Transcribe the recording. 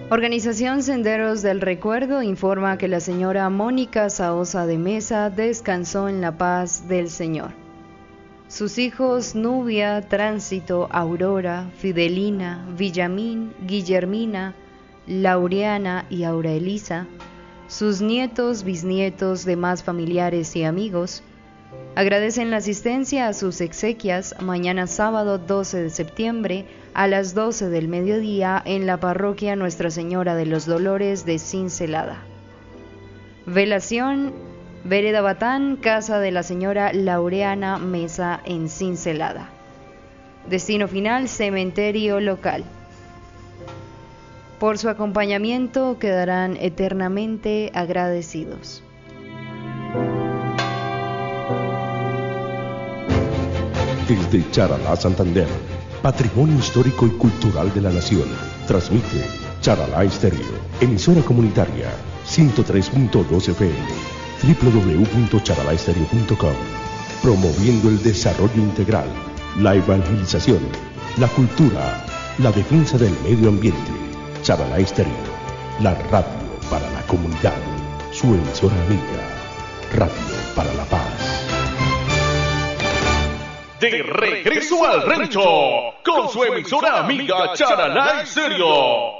Organización Senderos del Recuerdo informa que la señora Mónica Saosa de Mesa descansó en la paz del Señor. Sus hijos Nubia, Tránsito, Aurora, Fidelina, Villamín, Guillermina, Laureana y Aura Elisa, sus nietos, bisnietos, demás familiares y amigos, agradecen la asistencia a sus exequias mañana sábado 12 de septiembre a las 12 del mediodía en la parroquia Nuestra Señora de los Dolores de Cincelada. Velación, Vereda Batán, casa de la señora Laureana Mesa en Cincelada. Destino final, cementerio local. Por su acompañamiento quedarán eternamente agradecidos. Desde Charalá, Santander, Patrimonio Histórico y Cultural de la Nación, transmite Charalá Estéreo, emisora comunitaria, 103.2 FM, www.charalaestereo.com, promoviendo el desarrollo integral, la evangelización, la cultura, la defensa del medio ambiente. Charalá Estéreo, la radio para la comunidad, su emisora amiga, Radio para la Paz. De regreso al rancho, con su emisora amiga Charalá Estéreo.